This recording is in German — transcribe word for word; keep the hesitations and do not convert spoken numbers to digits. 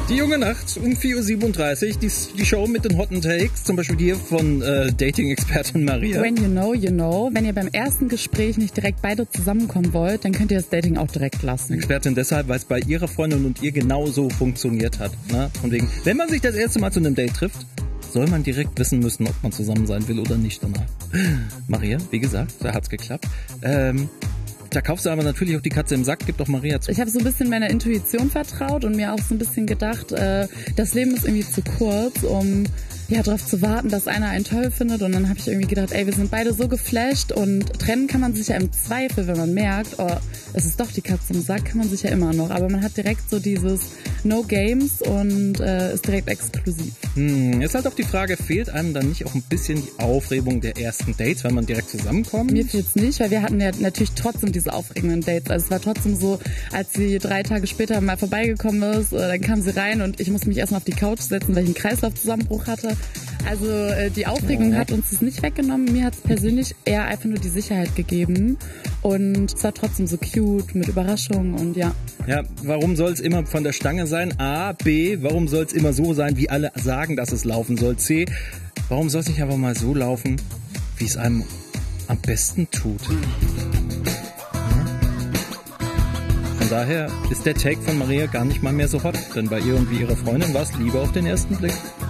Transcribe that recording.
Die junge Nacht um vier Uhr siebenunddreißig, die, die Show mit den Hotten Takes, zum Beispiel hier von äh, Dating-Expertin Maria. When you know, you know. Wenn ihr beim ersten Gespräch nicht direkt beide zusammenkommen wollt, dann könnt ihr das Dating auch direkt lassen. Expertin deshalb, weil es bei ihrer Freundin und ihr genauso funktioniert hat. Ne? Von wegen, wenn man sich das erste Mal zu einem Date trifft, soll man direkt wissen müssen, ob man zusammen sein will oder nicht danach. Maria, wie gesagt, da hat's geklappt. Ähm... Da kaufst du aber natürlich auch die Katze im Sack, gib doch Maria zu. Ich habe so ein bisschen meiner Intuition vertraut und mir auch so ein bisschen gedacht, äh, das Leben ist irgendwie zu kurz, um ja darauf zu warten, dass einer einen toll findet. Und dann habe ich irgendwie gedacht, ey, wir sind beide so geflasht und trennen kann man sich ja im Zweifel, wenn man merkt, oh, es ist doch die Katze im Sack, kann man sich ja immer noch. Aber man hat direkt so dieses No Games und äh, ist direkt exklusiv. Hm, ist halt auch die Frage, fehlt einem dann nicht auch ein bisschen die Aufregung der ersten Dates, wenn man direkt zusammenkommt? Mir fehlt's nicht, weil wir hatten ja natürlich trotzdem diese aufregenden Dates. Also es war trotzdem so, als sie drei Tage später mal vorbeigekommen ist, äh, dann kam sie rein und ich musste mich erstmal auf die Couch setzen, weil ich einen Kreislaufzusammenbruch hatte. Also äh, die Aufregung ja. hat uns das nicht weggenommen. Mir hat es persönlich eher einfach nur die Sicherheit gegeben. Und es war trotzdem so cute mit Überraschungen und ja. Ja, warum soll es immer von der Stange sein? A, B, warum soll es immer so sein, wie alle sagen, dass es laufen soll? C, warum soll es nicht einfach mal so laufen, wie es einem am besten tut? Von daher ist der Take von Maria gar nicht mal mehr so hot, denn bei ihr und wie ihrer Freundin war es Liebe auf den ersten Blick.